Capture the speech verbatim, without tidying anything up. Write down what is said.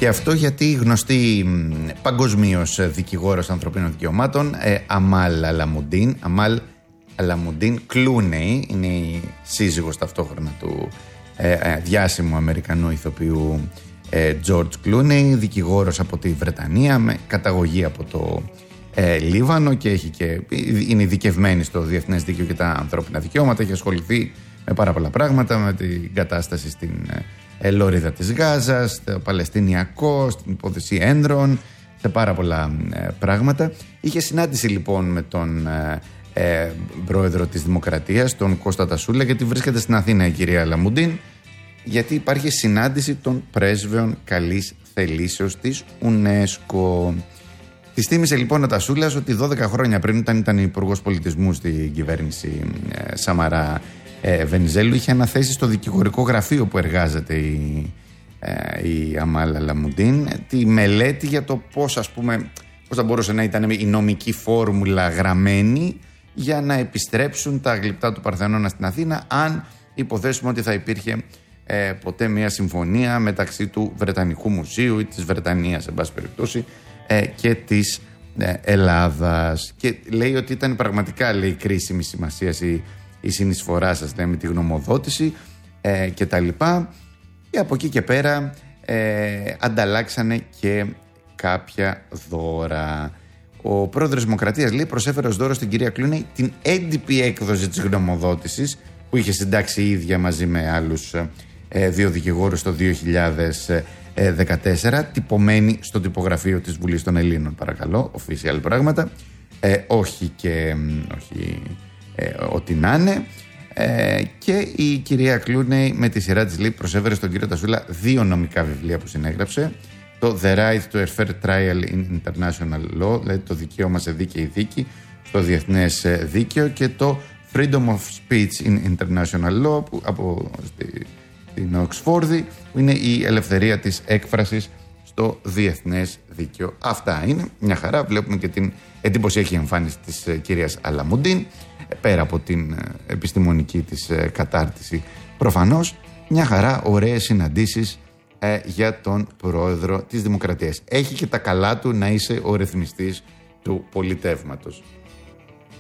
Και αυτό γιατί η γνωστή παγκοσμίως δικηγόρος ανθρωπίνων δικαιωμάτων, ε, Αμάλ Αλαμουντίν, Αμάλ Αλαμουντίν Κλούνεϊ, είναι η σύζυγος ταυτόχρονα του ε, ε, διάσημου Αμερικανού ηθοποιού ε, George Clooney, δικηγόρος από τη Βρετανία με καταγωγή από το ε, Λίβανο και, έχει και είναι ειδικευμένη στο διεθνές δίκαιο και τα ανθρώπινα δικαιώματα. Έχει ασχοληθεί με πάρα πολλά πράγματα, με την κατάσταση στην ε, Λωρίδα της Γάζας, στο Παλαιστινιακό, στην υπόθεση Ένδρων, σε πάρα πολλά ε, πράγματα. Είχε συνάντηση λοιπόν με τον ε, ε, πρόεδρο της Δημοκρατίας, τον Κώστα Τασούλα, γιατί βρίσκεται στην Αθήνα η κυρία Αλαμουντίν, γιατί υπάρχει συνάντηση των πρέσβεων καλής θελήσεως της UNESCO. Της θύμισε λοιπόν ο Τασούλας ότι δώδεκα χρόνια πριν, όταν ήταν υπουργός πολιτισμού στην κυβέρνηση ε, Σαμαρά ε, Βενιζέλου, είχε αναθέσει στο δικηγορικό γραφείο που εργάζεται η, ε, η Αμάλ Αλαμουντίν τη μελέτη για το πώς, ας πούμε, πώς θα μπορούσε να ήταν η νομική φόρμουλα γραμμένη για να επιστρέψουν τα γλυπτά του Παρθενώνα στην Αθήνα, αν υποθέσουμε ότι θα υπήρχε ε, ποτέ μια συμφωνία μεταξύ του Βρετανικού Μουσείου ή της Βρετανίας, εν πάση περιπτώσει, ε, και της ε, Ελλάδας. Και λέει ότι ήταν πραγματικά, λέει, κρίσιμη σημασία η, η συνεισφορά σας, λέει, με τη γνωμοδότηση ε, και τα λοιπά. Και από εκεί και πέρα ε, ανταλλάξανε και κάποια δώρα. Ο πρόεδρος Δημοκρατίας, λέει, προσέφερε ως δώρο στην κυρία Κλούνεϊ την έντυπη έκδοση της γνωμοδότησης που είχε συντάξει η ίδια μαζί με άλλους ε, δύο δικηγόρους το δύο χιλιάδες δεκατέσσερα, τυπωμένη στο τυπογραφείο της Βουλής των Ελλήνων, παρακαλώ, official πράγματα, ε, όχι και όχι ε, ό,τι να είναι. Ε, και η κυρία Κλούνεϊ με τη σειρά της, λέει, προσέφερε στον κύριο Τασούλα δύο νομικά βιβλία που συνέγραψε: το The Right to a Fair Trial in International Law, δηλαδή το δικαίωμα σε δίκαιη δίκη στο διεθνές δίκαιο, και το Freedom of Speech in International Law που, από την Οξφόρδη, που είναι η ελευθερία της έκφρασης στο διεθνές δίκαιο. Αυτά είναι μια χαρά. Βλέπουμε και την εντυπωσιακή εμφάνιση της κυρίας Αλαμουντίν, πέρα από την επιστημονική της κατάρτιση προφανώς. Μια χαρά, ωραίες συναντήσεις ε, για τον πρόεδρο της Δημοκρατίας. Έχει και τα καλά του να είσαι ο ρυθμιστής του πολιτεύματος.